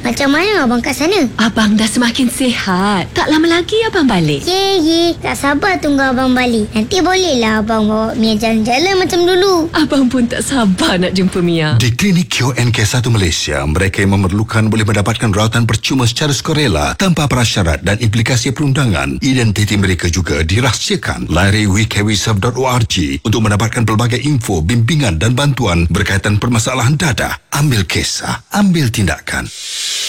Macam mana abang kat sana? Abang dah semakin sihat. Tak lama lagi abang balik. Ye, tak sabar tunggu abang balik. Nanti bolehlah abang bawa Mia jalan-jalan macam dulu. Abang pun tak sabar nak jumpa Mia. Di Klinik QNK1 Malaysia, mereka yang memerlukan boleh mendapatkan rawatan percuma secara sukarela tanpa prasyarat dan implikasi perundangan. Identiti mereka juga dirahsiakan. Layari wkwiserve.org untuk mendapatkan pelbagai info, bimbingan dan bantuan berkaitan permasalahan dadah. Ambil kisah, ambil tindakan.